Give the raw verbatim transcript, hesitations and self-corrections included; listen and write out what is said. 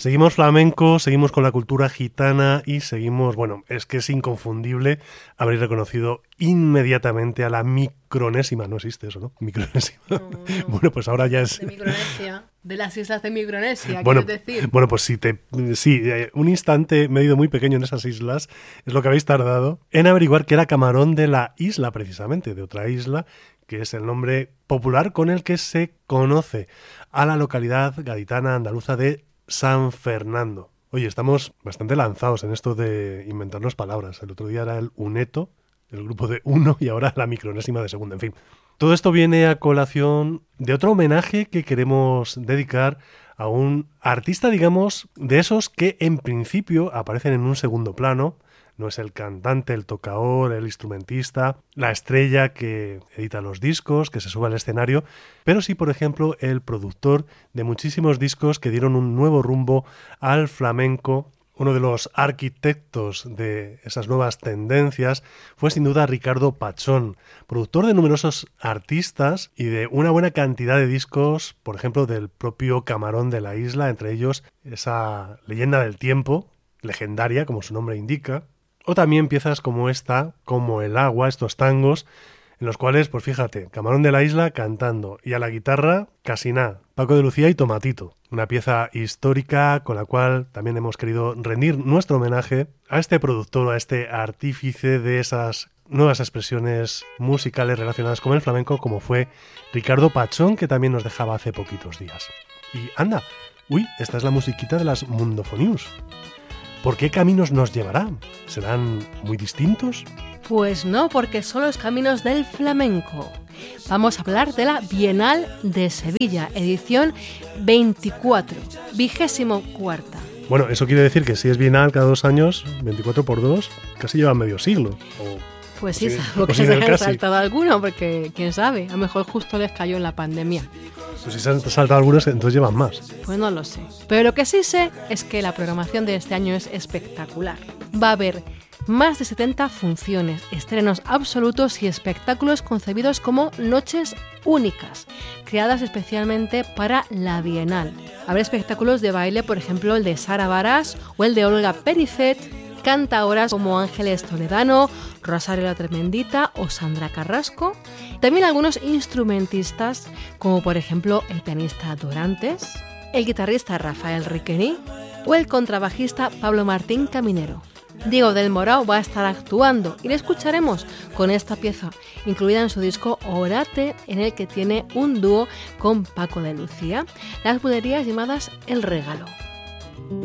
Seguimos flamenco, seguimos con la cultura gitana y seguimos, bueno, es que es inconfundible, habréis reconocido inmediatamente a la Micronésima, no existe eso, ¿no? Micronésima. No, no. Bueno, pues ahora ya es... De Micronesia, de las islas de Micronesia, Bueno, quieres decir. bueno, pues si te, sí, un instante medio muy pequeño en esas islas es lo que habéis tardado en averiguar que era camarón de la isla, precisamente, de otra isla, que es el nombre popular con el que se conoce a la localidad gaditana andaluza de San Fernando. Oye, estamos bastante lanzados en esto de inventarnos palabras. El otro día era el uneto, el grupo de uno, y ahora la micronésima de segunda. En fin, todo esto viene a colación de otro homenaje que queremos dedicar a un artista, digamos, de esos que en principio aparecen en un segundo plano. No es el cantante, el tocador, el instrumentista, la estrella que edita los discos, que se sube al escenario, pero sí, por ejemplo, el productor de muchísimos discos que dieron un nuevo rumbo al flamenco. Uno de los arquitectos de esas nuevas tendencias fue sin duda Ricardo Pachón, productor de numerosos artistas y de una buena cantidad de discos, por ejemplo, del propio Camarón de la Isla, entre ellos esa leyenda del tiempo, legendaria, como su nombre indica. O también piezas como esta, como El agua, estos tangos, en los cuales, pues fíjate, Camarón de la Isla cantando y a la guitarra casi nada, Paco de Lucía y Tomatito. Una pieza histórica con la cual también hemos querido rendir nuestro homenaje a este productor, a este artífice de esas nuevas expresiones musicales relacionadas con el flamenco, como fue Ricardo Pachón, que también nos dejaba hace poquitos días. Y anda, uy, esta es la musiquita de las Mundofonius. ¿Por qué caminos nos llevará? ¿Serán muy distintos? Pues no, porque son los caminos del flamenco. Vamos a hablar de la Bienal de Sevilla, edición veinticuatro, vigésimo cuarta. Bueno, eso quiere decir que si es bienal cada dos años, veinticuatro por dos, casi lleva medio siglo. O, pues sí, sí, salvo que sí, se hayan casi. saltado alguno, porque quién sabe, a lo mejor justo les cayó en la pandemia. Pues si se han saltado algunos, entonces llevan más. Pues no lo sé. Pero lo que sí sé es que la programación de este año es espectacular. Va a haber más de setenta funciones, estrenos absolutos y espectáculos concebidos como noches únicas, creadas especialmente para la Bienal. Habrá espectáculos de baile, por ejemplo el de Sara Varas o el de Olga Pericet, cantaoras como Ángeles Toledano, Rosario la Tremendita o Sandra Carrasco. También algunos instrumentistas, como por ejemplo el pianista Dorantes, el guitarrista Rafael Riquení o el contrabajista Pablo Martín Caminero. Diego del Morao va a estar actuando y le escucharemos con esta pieza, incluida en su disco Orate, en el que tiene un dúo con Paco de Lucía, las bulerías llamadas El Regalo.